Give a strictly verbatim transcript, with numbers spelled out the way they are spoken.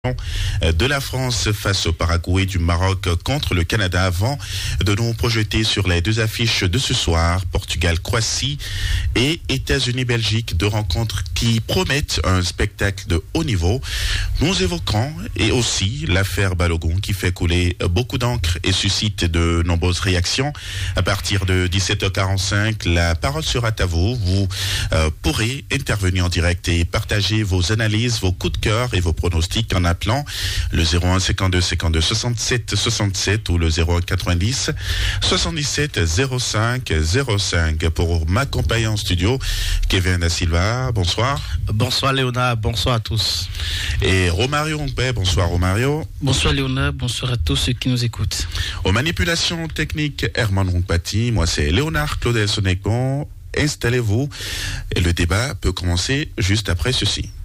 de la France face au Paraguay, du Maroc contre le Canada, avant de nous projeter sur les deux affiches de ce soir, Portugal-Croatie et États-Unis-Belgique, deux rencontres qui promettent un spectacle de haut niveau. Nous évoquerons et aussi l'affaire Balogun qui fait couler beaucoup d'encre et suscite de nombreuses réactions. À partir de dix-sept heures quarante-cinq, la parole sera à vous. Vous euh, pourrez intervenir en direct et partager vos analyses, vos coups de cœur et vos pronostics en appelant le zéro un cinquante-deux cinquante-deux soixante-sept soixante-sept ou le zéro un quatre-vingt-dix soixante-dix-sept zéro cinq zéro cinq. Pour m'accompagner en studio, Kevin Da Silva, bonsoir. Bonsoir Léonard, bonsoir à tous. Et Romario Ompé, bonsoir Romario. Bonsoir Léonard, bonsoir à tous ceux qui nous écoutent. Aux manipulations techniques, Herman Rompati, moi c'est Léonard Claudel Sonecon. Installez-vous et le débat peut commencer juste après ceci.